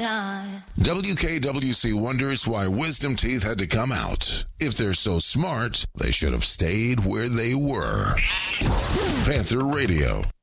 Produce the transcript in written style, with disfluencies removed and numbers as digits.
WKWC wonders why wisdom teeth had to come out. If they're so smart, they should have stayed where they were. Panther Radio.